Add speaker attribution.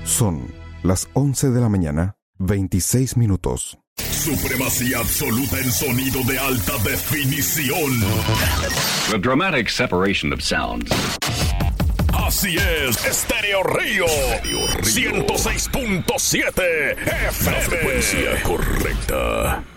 Speaker 1: Son las 11 de la mañana, 26 minutos.
Speaker 2: Supremacía absoluta en sonido de alta definición.
Speaker 3: The dramatic separation of sounds.
Speaker 2: Así es, Estéreo Río 106.7 FM. La frecuencia correcta.